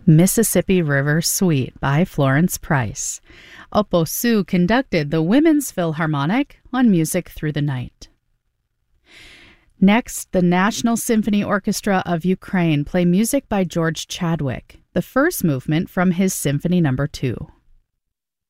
Mississippi River Suite by Florence Price. Oppo Sue conducted the Women's Philharmonic on Music Through the Night. Next, the National Symphony Orchestra of Ukraine play music by George Chadwick, the first movement from his Symphony No. 2.